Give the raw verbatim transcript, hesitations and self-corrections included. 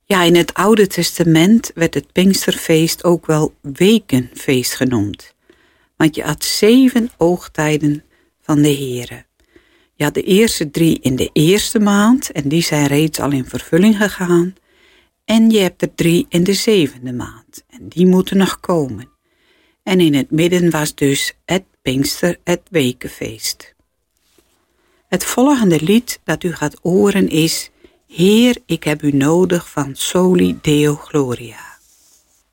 Ja, in het Oude Testament werd het Pinksterfeest ook wel wekenfeest genoemd. Want je had zeven oogtijden van de Heere. Je had de eerste drie in de eerste maand en die zijn reeds al in vervulling gegaan. En je hebt er drie in de zevende maand en die moeten nog komen. En in het midden was dus het Pinkster, het wekenfeest. Het volgende lied dat u gaat horen is Heer, ik heb u nodig van Soli Deo Gloria.